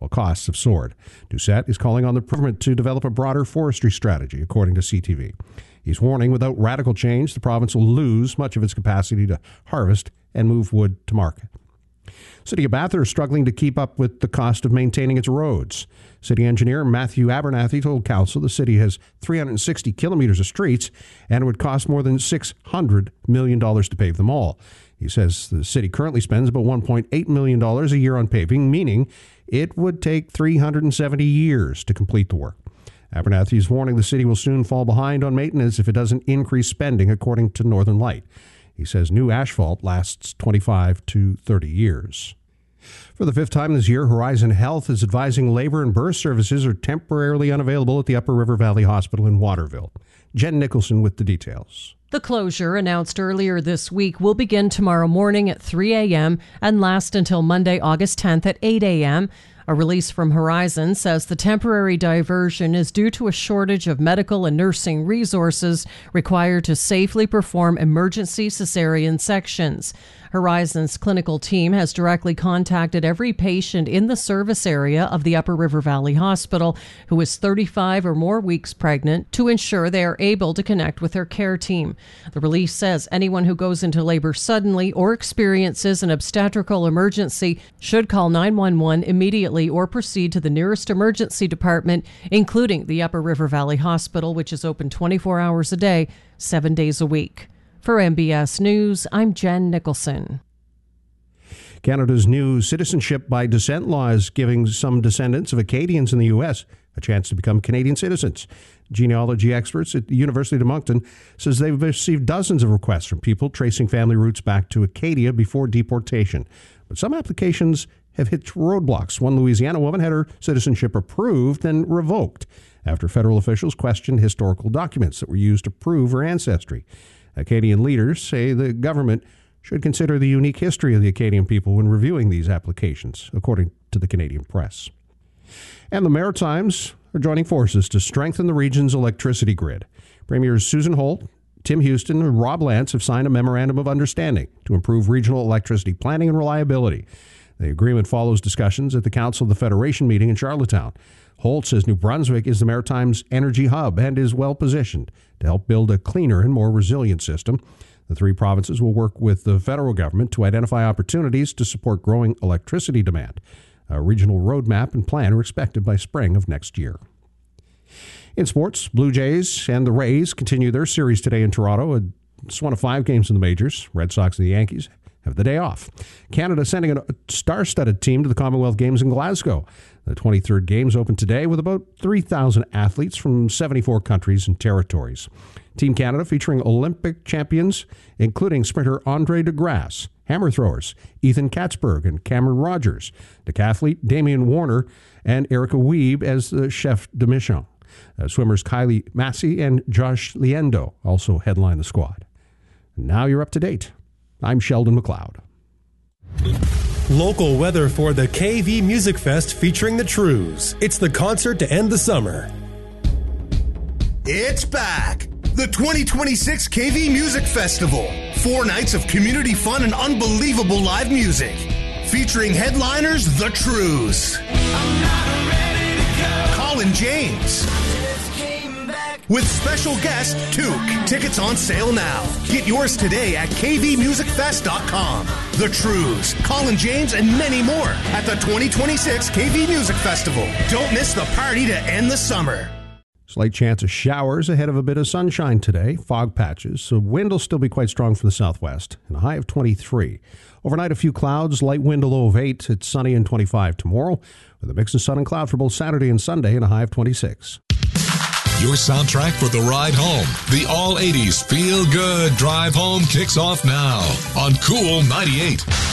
while costs have soared. Doucette is calling on the government to develop a broader forestry strategy, according to CTV. He's warning without radical change, the province will lose much of its capacity to harvest and move wood to market. City of Bathurst is struggling to keep up with the cost of maintaining its roads. City engineer Matthew Abernathy told council the city has 360 kilometers of streets and it would cost more than $600 million to pave them all. He says the city currently spends about $1.8 million a year on paving, meaning it would take 370 years to complete the work. Abernathy is warning the city will soon fall behind on maintenance if it doesn't increase spending, according to Northern Light. He says new asphalt lasts 25 to 30 years. For the fifth time this year, Horizon Health is advising labor and birth services are temporarily unavailable at the Upper River Valley Hospital in Waterville. Jen Nicholson with the details. The closure, announced earlier this week, will begin tomorrow morning at 3 a.m. and last until Monday, August 10th at 8 a.m. A release from Horizon says the temporary diversion is due to a shortage of medical and nursing resources required to safely perform emergency cesarean sections. Horizon's clinical team has directly contacted every patient in the service area of the Upper River Valley Hospital who is 35 or more weeks pregnant to ensure they are able to connect with their care team. The release says anyone who goes into labor suddenly or experiences an obstetrical emergency should call 911 immediately or proceed to the nearest emergency department, including the Upper River Valley Hospital, which is open 24 hours a day, 7 days a week. For MBS News, I'm Jen Nicholson. Canada's new citizenship by descent law is giving some descendants of Acadians in the U.S. a chance to become Canadian citizens. Genealogy experts at the University of Moncton says they've received dozens of requests from people tracing family roots back to Acadia before deportation. But some applications have hit roadblocks. One Louisiana woman had her citizenship approved and revoked after federal officials questioned historical documents that were used to prove her ancestry. Acadian leaders say the government should consider the unique history of the Acadian people when reviewing these applications, according to the Canadian press. And the Maritimes are joining forces to strengthen the region's electricity grid. Premiers Susan Holt, Tim Houston, and Rob Lance have signed a memorandum of understanding to improve regional electricity planning and reliability. The agreement follows discussions at the Council of the Federation meeting in Charlottetown. Holt says New Brunswick is the Maritimes' energy hub and is well positioned to help build a cleaner and more resilient system. The three provinces will work with the federal government to identify opportunities to support growing electricity demand. A regional roadmap and plan are expected by spring of next year. In sports, Blue Jays and the Rays continue their series today in Toronto. It's one of 5 games in the majors. Red Sox and the Yankees have the day off. Canada sending a star-studded team to the Commonwealth Games in Glasgow. The 23rd Games open today with about 3,000 athletes from 74 countries and territories. Team Canada featuring Olympic champions, including sprinter Andre de Grasse, hammer throwers Ethan Katzberg and Cameron Rogers, decathlete Damian Warner, and Erica Wiebe as the chef de mission. Swimmers Kylie Massey and Josh Liendo also headline the squad. Now you're up to date. I'm Sheldon McLeod. Local weather for the KV Music Fest featuring the Trews. It's the concert to end the summer. It's back! The 2026 KV Music Festival. 4 nights of community fun and unbelievable live music. Featuring headliners, the Trews. Colin James. With special guest, Took. Tickets on sale now. Get yours today at kvmusicfest.com. The Trews, Colin James, and many more at the 2026 KV Music Festival. Don't miss the party to end the summer. Slight chance of showers ahead of a bit of sunshine today. Fog patches, so wind will still be quite strong from the southwest, and a high of 23. Overnight, a few clouds, light wind, a low of 8. It's sunny and 25 tomorrow, with a mix of sun and cloud for both Saturday and Sunday, and a high of 26. Your soundtrack for the ride home. The all 80s Feel Good Drive Home kicks off now on Cool 98.